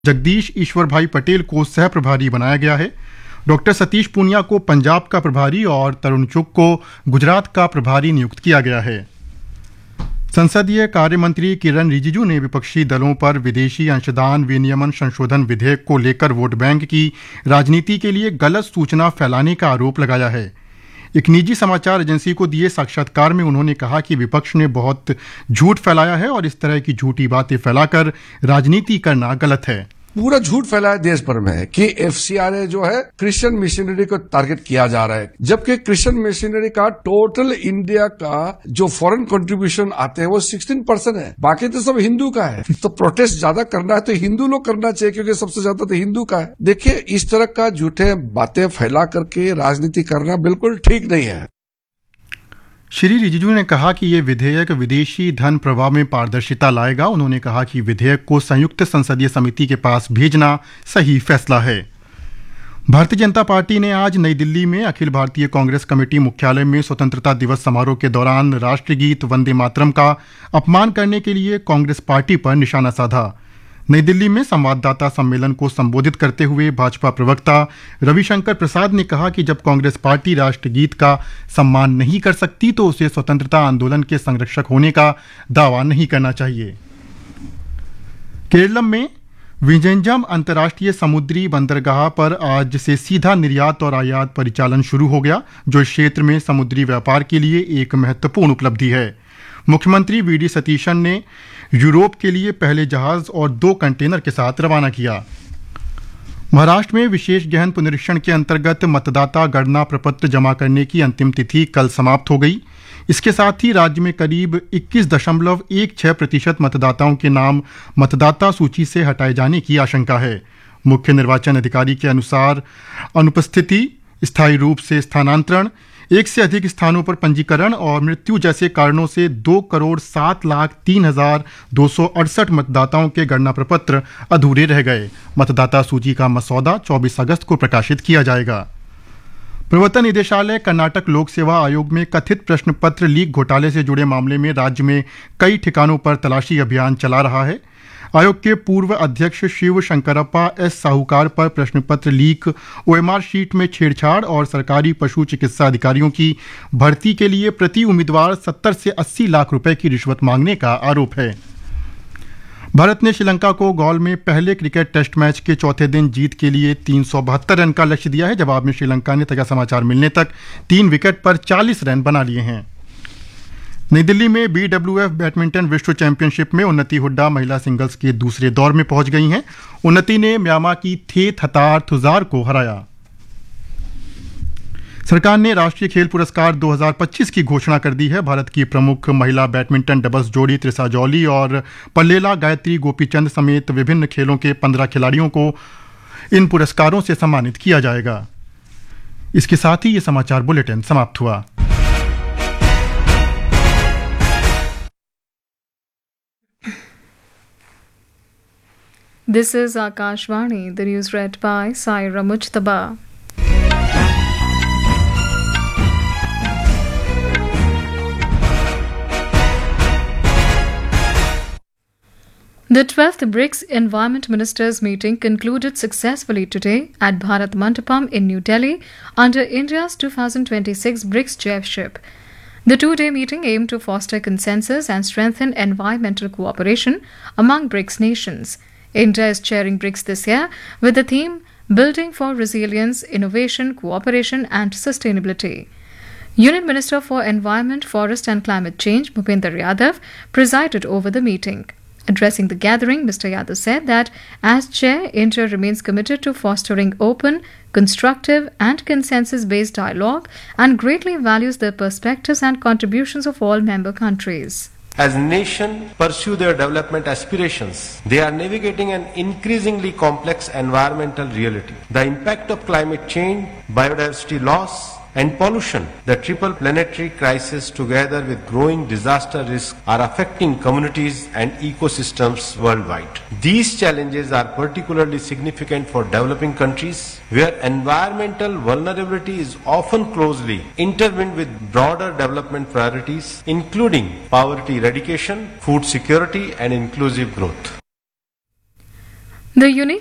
जगदीश ईश्वर भाई पटेल को सह प्रभारी बनाया गया है। डॉक्टर सतीश पूनिया को पंजाब का प्रभारी और तरुण चुग को गुजरात का प्रभारी नियुक्त किया गया है। संसदीय कार्य मंत्री किरण रिजिजू ने विपक्षी दलों पर विदेशी अंशदान विनियमन संशोधन विधेयक को लेकर वोट बैंक की राजनीति के लिए गलत सूचना फैलाने का आरोप लगाया है। एक निजी समाचार एजेंसी को दिए साक्षात्कार में उन्होंने कहा कि विपक्ष ने बहुत झूठ फैलाया है और इस तरह की झूठी बातें फैलाकर राजनीति करना गलत है। पूरा झूठ फैलाया देश भर में है कि एफसीआरए जो है क्रिश्चियन मिशनरी को टारगेट किया जा रहा है, जबकि क्रिश्चियन मिशनरी का टोटल इंडिया का जो फॉरेन कंट्रीब्यूशन आते हैं वो 16% है, बाकी तो सब हिंदू का है। तो प्रोटेस्ट ज्यादा करना है तो हिंदू लोग करना चाहिए, क्योंकि सबसे ज्यादा तो हिंदू का है। देखिए, इस तरह का झूठे बातें फैला करके राजनीति करना बिल्कुल ठीक नहीं है। श्री रिजिजू ने कहा कि ये विधेयक विदेशी धन प्रवाह में पारदर्शिता लाएगा। उन्होंने कहा कि विधेयक को संयुक्त संसदीय समिति के पास भेजना सही फैसला है। भारतीय जनता पार्टी ने आज नई दिल्ली में अखिल भारतीय कांग्रेस कमेटी मुख्यालय में स्वतंत्रता दिवस समारोह के दौरान राष्ट्रगीत वंदे मातरम का अपमान करने के लिए कांग्रेस पार्टी पर निशाना साधा। नई दिल्ली में संवाददाता सम्मेलन को संबोधित करते हुए भाजपा प्रवक्ता रविशंकर प्रसाद ने कहा कि जब कांग्रेस पार्टी राष्ट्रगीत का सम्मान नहीं कर सकती तो उसे स्वतंत्रता आंदोलन के संरक्षक होने का दावा नहीं करना चाहिए। केरल में विजयंजम अंतर्राष्ट्रीय समुद्री बंदरगाह पर आज से सीधा निर्यात और आयात परिचालन शुरू हो गया, जो इस क्षेत्र में समुद्री व्यापार के लिए एक महत्वपूर्ण उपलब्धि है। मुख्यमंत्री वीडी सतीशन ने यूरोप के लिए पहले जहाज और 2 कंटेनर के साथ रवाना किया। महाराष्ट्र में विशेष गहन पुनरीक्षण के अंतर्गत मतदाता गणना प्रपत्र जमा करने की अंतिम तिथि कल समाप्त हो गई। इसके साथ ही राज्य में करीब 21.16% मतदाताओं के नाम मतदाता सूची से हटाए जाने की आशंका है। मुख्य निर्वाचन अधिकारी के अनुसार अनुपस्थिति, स्थायी रूप से स्थानांतरण, एक से अधिक स्थानों पर पंजीकरण और मृत्यु जैसे कारणों से 2,07,03,268 मतदाताओं के गणना प्रपत्र अधूरे रह गए। मतदाता सूची का मसौदा 24 अगस्त को प्रकाशित किया जाएगा। प्रवर्तन निदेशालय कर्नाटक लोक सेवा आयोग में कथित प्रश्न पत्र लीक घोटाले से जुड़े मामले में राज्य में कई ठिकानों पर तलाशी अभियान चला रहा है। आयोग के पूर्व अध्यक्ष शिव शंकरप्पा एस साहूकार पर प्रश्न पत्र लीक, ओएमआर शीट में छेड़छाड़ और सरकारी पशु चिकित्सा अधिकारियों की भर्ती के लिए प्रति उम्मीदवार 70 से 80 लाख रुपए की रिश्वत मांगने का आरोप है। भारत ने श्रीलंका को गौल में पहले क्रिकेट टेस्ट मैच के चौथे दिन जीत के लिए 372 रन का लक्ष्य दिया है। जवाब में श्रीलंका ने ताजा समाचार मिलने तक 3 विकेट पर 40 रन बना लिए हैं। नई दिल्ली में BWF बैडमिंटन विश्व चैंपियनशिप में उन्नति हुड्डा महिला सिंगल्स के दूसरे दौर में पहुंच गई हैं। उन्नति ने म्यांमार की थे थतार थुजार को हराया। सरकार ने राष्ट्रीय खेल पुरस्कार 2025 की घोषणा कर दी है। भारत की प्रमुख महिला बैडमिंटन डबल्स जोड़ी त्रिशा जौली और पल्लेला गायत्री गोपीचंद समेत विभिन्न खेलों के 15 खिलाड़ियों को इन पुरस्कारों से सम्मानित किया जाएगा। इसके साथ ही ये समाचार बुलेटिन समाप्त हुआ। This is Akashvani, the news read by Saira Mujtaba. The 12th BRICS Environment Ministers meeting concluded successfully today at Bharat Mandapam in New Delhi under India's 2026 BRICS chairship. The 2-day meeting aimed to foster consensus and strengthen environmental cooperation among BRICS nations. India is chairing BRICS this year with the theme Building for Resilience, Innovation, Cooperation and Sustainability. Union Minister for Environment, Forest and Climate Change, Bhupender Yadav, presided over the meeting. Addressing the gathering, Mr. Yadav said that as chair, India remains committed to fostering open, constructive and consensus-based dialogue and greatly values the perspectives and contributions of all member countries. As nations pursue their development aspirations, they are navigating an increasingly complex environmental reality. The impact of climate change, biodiversity loss, and pollution, the triple planetary crisis together with growing disaster risk are affecting communities and ecosystems worldwide. These challenges are particularly significant for developing countries where environmental vulnerability is often closely intertwined with broader development priorities, including poverty eradication, food security, and inclusive growth. The unique